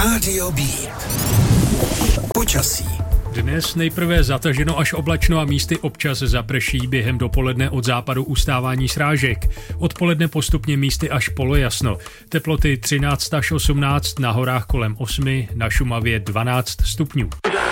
Rádio B. Počasí. Dnes nejprve zataženo až oblačno a místy občas zaprší, během dopoledne od západu ustávání srážek. Odpoledne postupně místy až polojasno. Teploty 13 až 18, na horách kolem 8, na Šumavě 12 stupňů.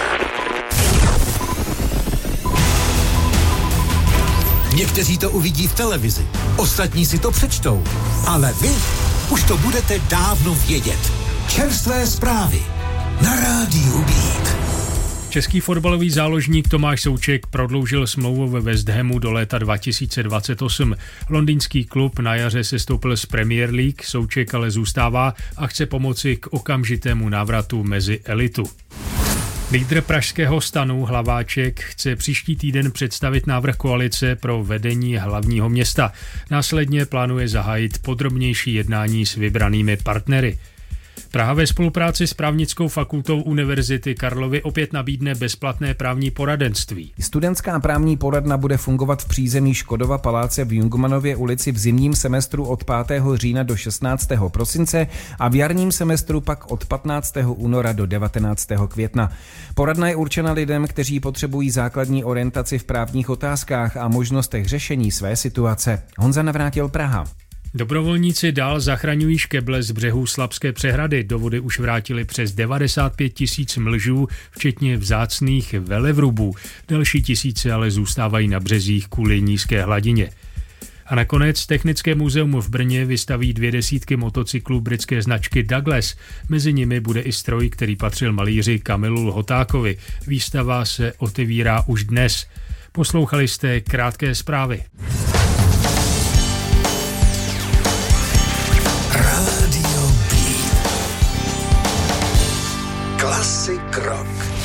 Někteří to uvidí v televizi, ostatní si to přečtou, ale vy už to budete dávno vědět. Čerstvé zprávy na Rádiu Beat. Český fotbalový záložník Tomáš Souček prodloužil smlouvu ve West Hamu do léta 2028. Londýnský klub na jaře sestoupil z Premier League, Souček ale zůstává a chce pomoci k okamžitému návratu mezi elitu. Lídr pražského STANu Hlaváček chce příští týden představit návrh koalice pro vedení hlavního města. Následně plánuje zahájit podrobnější jednání s vybranými partnery. Praha ve spolupráci s právnickou fakultou Univerzity Karlovy opět nabídne bezplatné právní poradenství. Studentská právní poradna bude fungovat v přízemí Škodova paláce v Jungmannově ulici v zimním semestru od 5. října do 16. prosince a v jarním semestru pak od 15. února do 19. května. Poradna je určena lidem, kteří potřebují základní orientaci v právních otázkách a možnostech řešení své situace. Honza Navrátil, Praha. Dobrovolníci dál zachraňují škeble z břehů Slapské přehrady. Do vody už vrátili přes 95 000 mlžů, včetně vzácných velevrubů. Další tisíce ale zůstávají na březích kvůli nízké hladině. A nakonec Technické muzeum v Brně vystaví 200 motocyklů britské značky Douglas. Mezi nimi bude i stroj, který patřil malíři Kamilu Lhotákovi. Výstava se otevírá už dnes. Poslouchali jste krátké zprávy. Rádio B. Classic Rock.